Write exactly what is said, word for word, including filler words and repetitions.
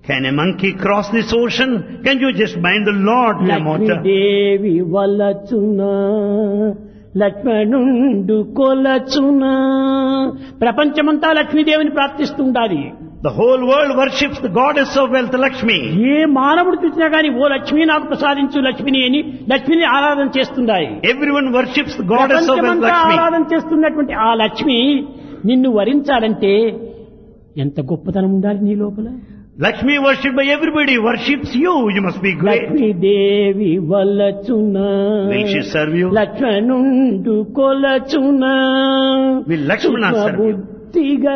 Can a monkey cross this ocean? Can you just bind the Lord in a mortar? Lakshmidevi వలచునా లక్ష్మణుండు కొలచునా. ప్రపంచమంతా లక్ష్మీదేవిని ప్రార్థిస్తుండాలి. The whole world worships the goddess of wealth, Lakshmi. ఏ మానవుడు చూసినా గానీ ఓ లక్ష్మి నాకు ప్రసాదించు లక్ష్మిని అని లక్ష్మిని ఆరాధన చేస్తున్నాయి. Everyone worships the goddess of wealth, ప్రపంచమంతా Lakshmi. ఆరాధన చేస్తున్నటువంటి ఆ లక్ష్మి నిన్ను వరించాలంటే ఎంత గొప్పతనం ఉండాలి నీ లోపల. Lakshmi worshipped by everybody worships you. You must be great. Lakshmidevi వలచునా Will she serve you? లక్ష్మణుండు కొలచునా. Will Lakshmana serve you? బుద్ధిగా